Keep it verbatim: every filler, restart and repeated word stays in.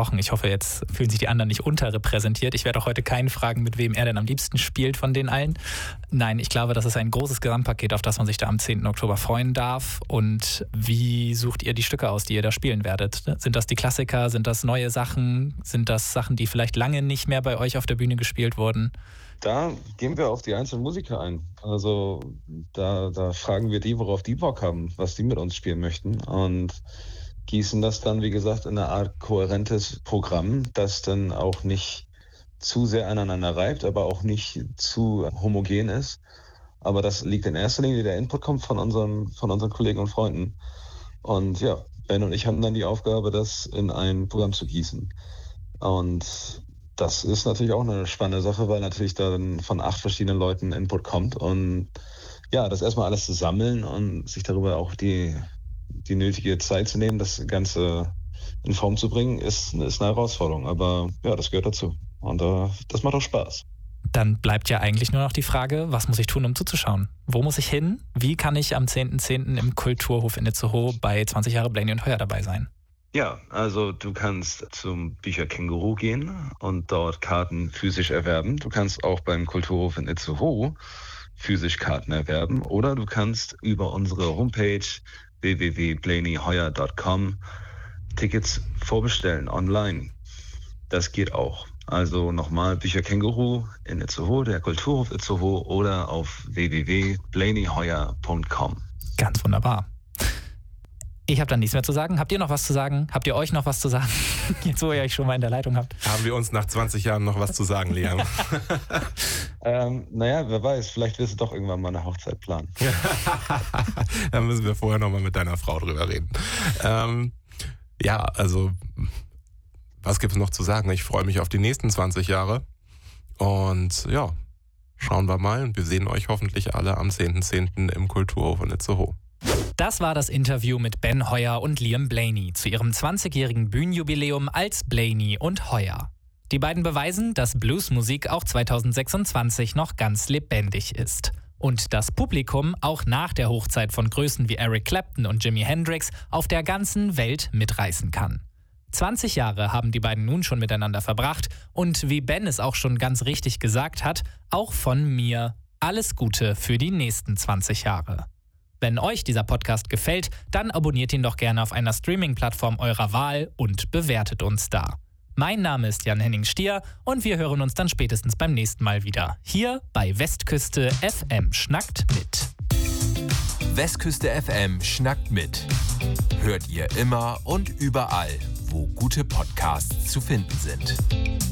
versprochen. Ich hoffe, jetzt fühlen sich die anderen nicht unterrepräsentiert. Ich werde auch heute keinen fragen, mit wem er denn am liebsten spielt von den allen. Nein, ich glaube, das ist ein großes Gesamtpaket, auf das man sich da am zehnten Oktober freuen darf. Und wie sucht ihr die Stücke aus, die ihr da spielen werdet? Sind das die Klassiker? Sind das neue Sachen? Sind das Sachen, die vielleicht lange nicht mehr bei euch auf der Bühne gespielt wurden? Da gehen wir auf die einzelnen Musiker ein. Also da, da fragen wir die, worauf die Bock haben, was die mit uns spielen möchten und gießen das dann, wie gesagt, in eine Art kohärentes Programm, das dann auch nicht zu sehr aneinander reibt, aber auch nicht zu homogen ist. Aber das liegt in erster Linie, der Input kommt von unseren, von unseren Kollegen und Freunden. Und ja, Ben und ich haben dann die Aufgabe, das in ein Programm zu gießen. Und das ist natürlich auch eine spannende Sache, weil natürlich dann von acht verschiedenen Leuten Input kommt. Und ja, das erstmal alles zu sammeln und sich darüber auch die, die nötige Zeit zu nehmen, das Ganze in Form zu bringen, ist, ist eine Herausforderung. Aber ja, das gehört dazu. Und uh, das macht auch Spaß. Dann bleibt ja eigentlich nur noch die Frage, was muss ich tun, um zuzuschauen? Wo muss ich hin? Wie kann ich am zehnten zehnten im Kulturhof in Itzehoe bei zwanzig Jahre Blaney und Heuer dabei sein? Ja, also du kannst zum Bücherkänguru gehen und dort Karten physisch erwerben. Du kannst auch beim Kulturhof in Itzehoe physisch Karten erwerben oder du kannst über unsere Homepage w w w punkt blaney heuer punkt com Tickets vorbestellen online. Das geht auch. Also nochmal Bücherkänguru in Itzehoe, der Kulturhof Itzehoe oder auf w w w punkt blaney heuer punkt com. Ganz wunderbar. Ich habe dann nichts mehr zu sagen. Habt ihr noch was zu sagen? Habt ihr euch noch was zu sagen? Jetzt, wo ihr euch schon mal in der Leitung habt. Haben wir uns nach zwanzig Jahren noch was zu sagen, Liam? ähm, naja, wer weiß, vielleicht wirst du doch irgendwann mal eine Hochzeit planen. Da müssen wir vorher noch mal mit deiner Frau drüber reden. Ähm, ja, also was gibt es noch zu sagen? Ich freue mich auf die nächsten zwanzig Jahre und ja, schauen wir mal. Wir sehen euch hoffentlich alle am zehnten zehnten im Kulturhof in Itzehoe. Das war das Interview mit Ben Heuer und Liam Blaney zu ihrem zwanzigjährigen Bühnenjubiläum als Blaney und Heuer. Die beiden beweisen, dass Bluesmusik auch zweitausendsechsundzwanzig noch ganz lebendig ist. Und das Publikum auch nach der Hochzeit von Größen wie Eric Clapton und Jimi Hendrix auf der ganzen Welt mitreißen kann. zwanzig Jahre haben die beiden nun schon miteinander verbracht und wie Ben es auch schon ganz richtig gesagt hat, auch von mir alles Gute für die nächsten zwanzig Jahre. Wenn euch dieser Podcast gefällt, dann abonniert ihn doch gerne auf einer Streaming-Plattform eurer Wahl und bewertet uns da. Mein Name ist Jan-Henning Stier und wir hören uns dann spätestens beim nächsten Mal wieder. Hier bei Westküste F M schnackt mit. Westküste F M schnackt mit. Hört ihr immer und überall, wo gute Podcasts zu finden sind.